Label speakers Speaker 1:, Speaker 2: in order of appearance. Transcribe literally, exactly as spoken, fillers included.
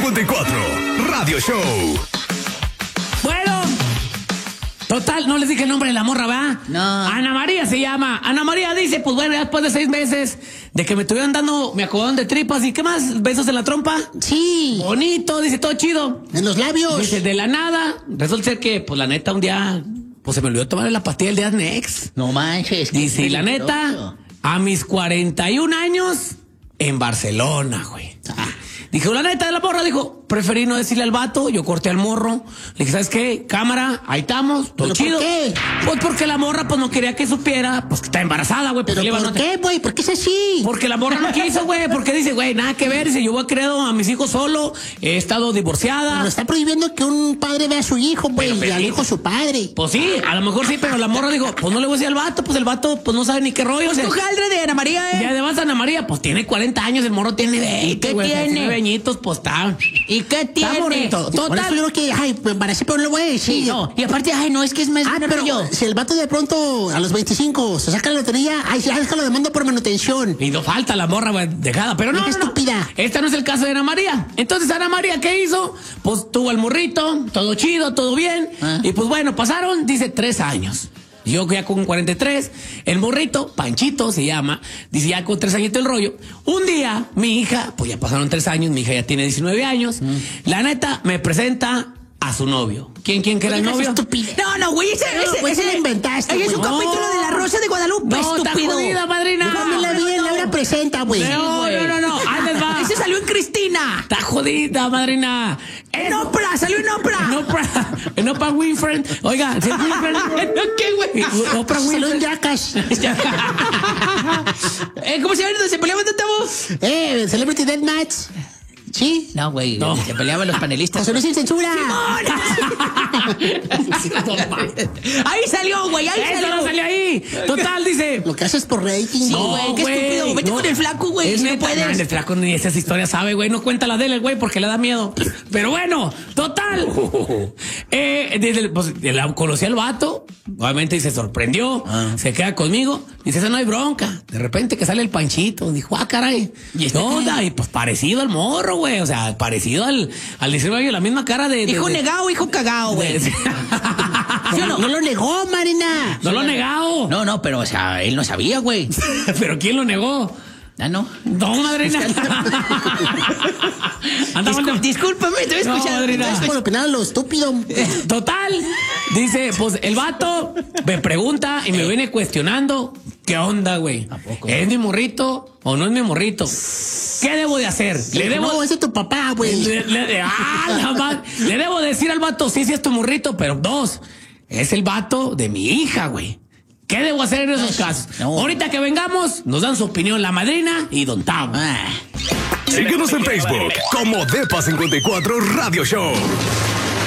Speaker 1: cincuenta y cuatro Radio Show.
Speaker 2: Bueno, total, no les dije el nombre de la morra, ¿verdad?
Speaker 3: No.
Speaker 2: Ana María se llama. Ana María dice, pues bueno, después de seis meses de que me estuvieron dando, me acomodaron de tripas y ¿qué más? ¿Besos en la trompa?
Speaker 3: Sí.
Speaker 2: Bonito, dice, todo chido.
Speaker 3: En los labios.
Speaker 2: Dice, de la nada, resulta ser que, pues la neta, un día, pues se me olvidó tomar la pastilla del día next.
Speaker 3: No manches.
Speaker 2: Dice, y la neta, a mis cuarenta y un años, en Barcelona, güey. Ah. Dijo, la neta de la morra, dijo, preferí no decirle al vato, yo corté al morro. Le dije, ¿sabes qué? Cámara, ahí estamos, todo chido.
Speaker 3: ¿Por qué?
Speaker 2: Pues porque la morra, pues no quería que supiera, pues que está embarazada, güey.
Speaker 3: ¿Pero por
Speaker 2: no
Speaker 3: qué, güey? ¿Por qué es así?
Speaker 2: Porque la morra no quiso, güey, porque dice, güey, nada que ver. Dice, yo he criado a mis hijos solo, he estado divorciada.
Speaker 3: Pero está prohibiendo que un padre vea a su hijo, güey, y al hijo a su padre.
Speaker 2: Pues sí, a lo mejor sí, pero la morra dijo, pues no le voy a decir al vato, pues el vato, pues no sabe ni qué rollo.
Speaker 4: Pues tu jaldre de Ana María,
Speaker 2: ¿eh? Y además Ana María, pues tiene cuarenta años, el morro tiene veinte.
Speaker 4: ¿Y qué
Speaker 2: güey,
Speaker 4: tiene?
Speaker 2: nueve añitos, pues está.
Speaker 4: ¿Y qué tiene?
Speaker 2: Está bonito.
Speaker 3: Total. Yo creo que, ay, me parece, pero no lo voy a decir.
Speaker 4: Sí, no. Y aparte, ay, no, es que es más
Speaker 3: Ah,
Speaker 4: bueno
Speaker 3: pero
Speaker 4: yo.
Speaker 3: si el vato de pronto a los veinticinco se saca la lotería, ay, ya déjalo demanda por manutención.
Speaker 2: Y no falta la morra, güey, dejada. Pero no,
Speaker 3: Qué
Speaker 2: no, no.
Speaker 3: estúpida.
Speaker 2: Este no es el caso de Ana María. Entonces, Ana María, ¿qué hizo? Pues tuvo el morrito, todo chido, todo bien.
Speaker 3: Ah.
Speaker 2: Y pues bueno, pasaron, dice, tres años. Yo ya con cuarenta y tres, el morrito, Panchito se llama, dice ya con tres añitos el rollo. Un día, mi hija, pues ya pasaron tres años, mi hija ya tiene diecinueve años. Mm. La neta, me presenta a su novio. ¿Quién, quién que era el novio?
Speaker 4: No, no, güey, ese,
Speaker 3: No,
Speaker 4: ese,
Speaker 3: pues
Speaker 4: ese
Speaker 3: lo inventaste,
Speaker 4: ese es un
Speaker 3: güey.
Speaker 4: capítulo
Speaker 2: No.
Speaker 4: de La Rosa de Guadalupe,
Speaker 2: No, está
Speaker 4: estúpido.
Speaker 2: jodida, madrina.
Speaker 3: Póngala bien, Laura presenta, güey.
Speaker 2: No, no, no, no, ahí les va.
Speaker 4: Ese salió en Cristina.
Speaker 2: Está jodida, madrina.
Speaker 4: En Oprah, salió en Oprah.
Speaker 2: En Oprah, en Oprah Winfrey. Oiga, ¿sí es Winfrey?
Speaker 4: ¿Qué, güey?
Speaker 2: Oprah
Speaker 3: Salió en
Speaker 2: Winfrey.
Speaker 3: Jackass.
Speaker 4: eh, ¿Cómo se llama donde se peleaban tanto?
Speaker 3: Eh, Celebrity Deathmatch. ¿Sí?
Speaker 4: No, güey,
Speaker 2: No.
Speaker 4: se peleaban los panelistas.
Speaker 3: José Luis sin censura.
Speaker 4: Ahí salió, güey, ahí
Speaker 2: Eso
Speaker 4: salió.
Speaker 2: no salió ahí. Total, dice.
Speaker 3: Lo que haces por rating.
Speaker 4: Sí,
Speaker 2: No,
Speaker 4: güey, qué
Speaker 2: güey,
Speaker 4: estúpido. Vete
Speaker 2: no.
Speaker 4: con el flaco, güey,
Speaker 2: Es
Speaker 4: si no
Speaker 2: neta,
Speaker 4: puedes.
Speaker 2: nah, el flaco ni esas historias sabe, güey. No cuenta la de él, güey, porque le da miedo. Pero bueno, total. Eh, desde el- pues, la conocí al vato, obviamente, y se sorprendió.
Speaker 4: Ah.
Speaker 2: Se queda conmigo. Dice, esa no hay bronca. De repente que sale el Panchito. Dijo, ah, caray.
Speaker 4: ¿Y este
Speaker 2: ¿Qué onda? Y pues parecido al morro, güey. O sea, parecido al, al diecinueve, la misma cara de. de-
Speaker 4: Hijo
Speaker 2: de-
Speaker 4: negado, hijo cagado, güey.
Speaker 2: de-
Speaker 4: ¿Sí o no?
Speaker 3: No lo negó, Marina.
Speaker 2: No lo ha negado.
Speaker 4: No, no, pero, o sea, él no sabía, güey.
Speaker 2: Pero ¿quién lo negó?
Speaker 4: Ah, no.
Speaker 2: No, madrina. Andaba
Speaker 4: Discul- discúlpame, te voy a
Speaker 2: No,
Speaker 4: escuchar.
Speaker 2: madrina.
Speaker 4: te voy a
Speaker 3: Es por
Speaker 4: escuchar.
Speaker 3: opinar a lo estúpido.
Speaker 2: Total. Dice, pues el vato me pregunta y me viene cuestionando. ¿Qué onda, güey?
Speaker 4: ¿A poco?
Speaker 2: ¿Es mi morrito o no es mi morrito? ¿Qué debo de hacer? Le debo.
Speaker 3: No, ese es tu papá, güey.
Speaker 2: Le, le- ah, la ma- le debo decir al vato, sí, sí es tu morrito, pero dos, es el vato de mi hija, güey. ¿Qué debo hacer en esos casos?
Speaker 4: no.
Speaker 2: Ahorita que vengamos, nos dan su opinión la madrina y Don Tavo.
Speaker 4: Ah.
Speaker 1: Síguenos en Facebook como Depa cincuenta y cuatro Radio Show.